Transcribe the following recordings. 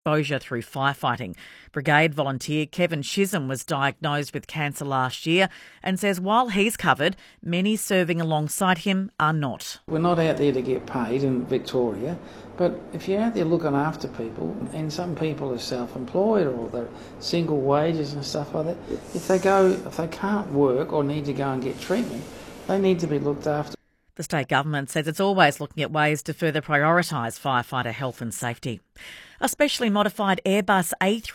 exposure through firefighting. Brigade volunteer Kevin Chisholm was diagnosed with cancer last year and says while he's covered, many serving alongside him are not. We're not out there to get paid in Victoria, but if you're out there looking after people, and some people are self-employed or they're single wages and stuff like that, if they can't work or need to go and get treatment, they need to be looked after. The state government says it's always looking at ways to further prioritise firefighter health and safety. A specially modified Airbus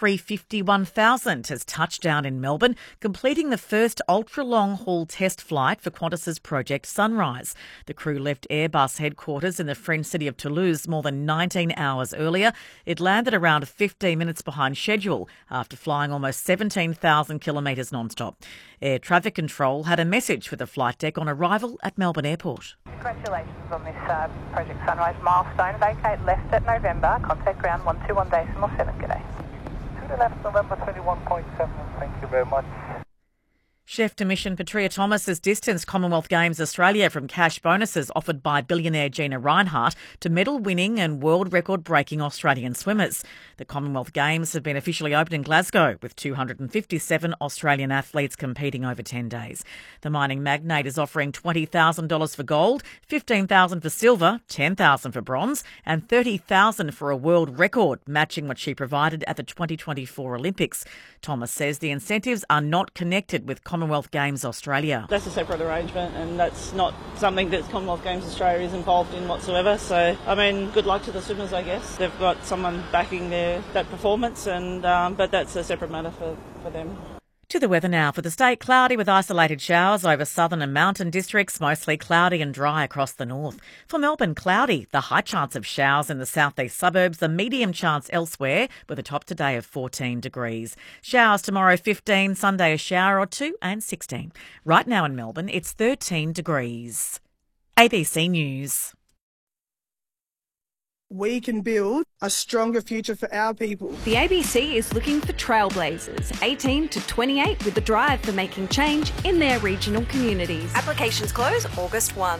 A350-1000 has touched down in Melbourne, completing the first ultra-long-haul test flight for Qantas's Project Sunrise. The crew left Airbus headquarters in the French city of Toulouse more than 19 hours earlier. It landed around 15 minutes behind schedule after flying almost 17,000 kilometres non-stop. Air traffic control had a message for the flight deck on arrival at Melbourne Airport. Congratulations on this Project Sunrise milestone. Vacate left at November. Contact ground 121.7. G'day. To the left, November 21.7. Thank you very much. Chef de mission Petria Thomas has distanced Commonwealth Games Australia from cash bonuses offered by billionaire Gina Rinehart to medal-winning and world record-breaking Australian swimmers. The Commonwealth Games have been officially opened in Glasgow, with 257 Australian athletes competing over 10 days. The mining magnate is offering $20,000 for gold, $15,000 for silver, $10,000 for bronze, and $30,000 for a world record, matching what she provided at the 2024 Olympics. Thomas says the incentives are not connected with Commonwealth Games Australia. That's a separate arrangement, and that's not something that Commonwealth Games Australia is involved in whatsoever. So, I mean, good luck to the swimmers, I guess. They've got someone backing that performance, and but that's a separate matter for them. To the weather now. For the state, cloudy with isolated showers over southern and mountain districts, mostly cloudy and dry across the north. For Melbourne, cloudy, the high chance of showers in the southeast suburbs, the medium chance elsewhere, with a top today of 14 degrees. Showers tomorrow 15, Sunday a shower or two, and 16. Right now in Melbourne, it's 13 degrees. ABC News. We can build a stronger future for our people. The ABC is looking for trailblazers, 18 to 28, with the drive for making change in their regional communities. Applications close August 1.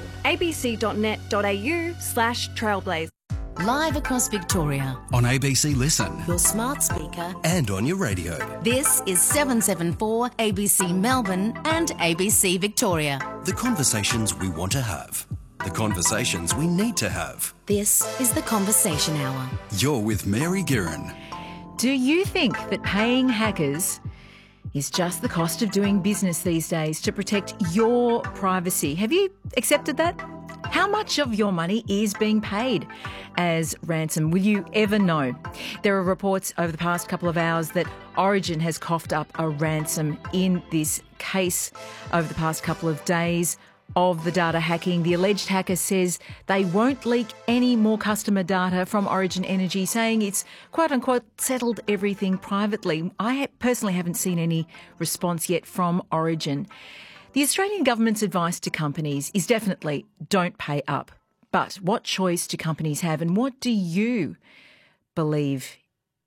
abc.net.au/trailblaze. Live across Victoria. On ABC Listen. Your smart speaker. And on your radio. This is 774 ABC Melbourne and ABC Victoria. The conversations we want to have. The conversations we need to have. This is the Conversation Hour. You're with Mary Guerin. Do you think that paying hackers is just the cost of doing business these days to protect your privacy? Have you accepted that? How much of your money is being paid as ransom? Will you ever know? There are reports over the past couple of hours that Origin has coughed up a ransom in this case over the past couple of days of the data hacking. The alleged hacker says they won't leak any more customer data from Origin Energy, saying it's quote-unquote settled everything privately. I personally haven't seen any response yet from Origin. The Australian government's advice to companies is definitely don't pay up. But what choice do companies have, and what do you believe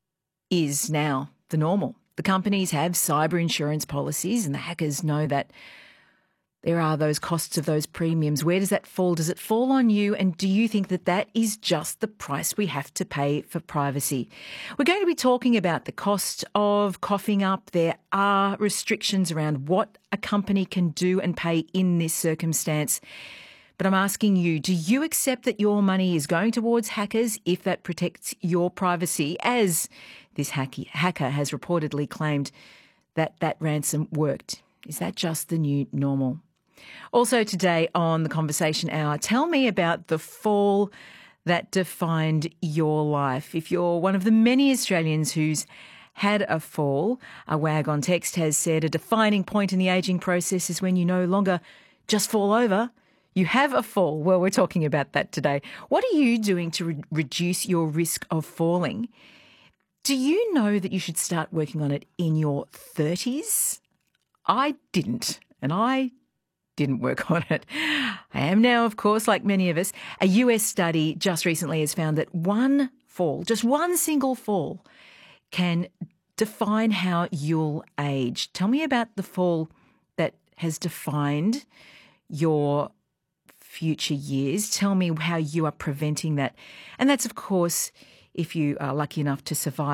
is now the normal? The companies have cyber insurance policies, and the hackers know that there are those costs of those premiums. Where does that fall? Does it fall on you? And do you think that that is just the price we have to pay for privacy? We're going to be talking about the cost of coughing up. There are restrictions around what a company can do and pay in this circumstance. But I'm asking you, do you accept that your money is going towards hackers if that protects your privacy, as this hacker has reportedly claimed that ransom worked? Is that just the new normal? Also today on the Conversation Hour, tell me about the fall that defined your life. If you're one of the many Australians who's had a fall, a wag on text has said a defining point in the ageing process is when you no longer just fall over, you have a fall. Well, we're talking about that today. What are you doing to reduce your risk of falling? Do you know that you should start working on it in your 30s? I didn't, and I didn't work on it. I am now, of course, like many of us. A US study just recently has found that one fall, just one single fall, can define how you'll age. Tell me about the fall that has defined your future years. Tell me how you are preventing that. And that's, of course, if you are lucky enough to survive